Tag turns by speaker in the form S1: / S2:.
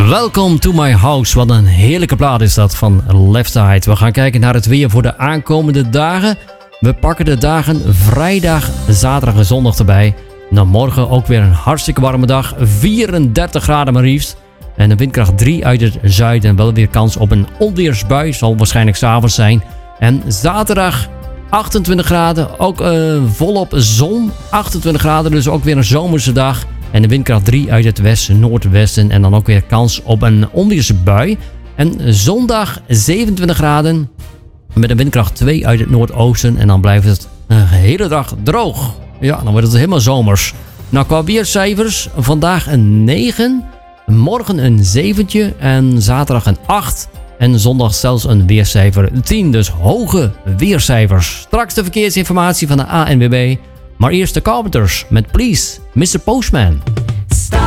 S1: Welcome to my house. Wat een heerlijke plaat is dat van Left Side. We gaan kijken naar het weer voor de aankomende dagen. We pakken de dagen vrijdag, zaterdag en zondag erbij. Dan morgen ook weer een hartstikke warme dag. 34 graden maar liefst. En een windkracht 3 uit het zuiden. Wel weer kans op een onweersbui. Zal waarschijnlijk 's avonds zijn. En zaterdag 28 graden. Ook volop zon. 28 graden, dus ook weer een zomerse dag. En de windkracht 3 uit het westen, noordwesten. En dan ook weer kans op een onweersbui. En zondag 27 graden. Met een windkracht 2 uit het noordoosten. En dan blijft het een hele dag droog. Ja, dan wordt het helemaal zomers. Nou, qua weercijfers. Vandaag een 9. Morgen een 7. En zaterdag een 8. En zondag zelfs een weercijfer 10. Dus hoge weercijfers. Straks de verkeersinformatie van de ANWB. Maar eerst de Carpenters met Please, Mr. Postman.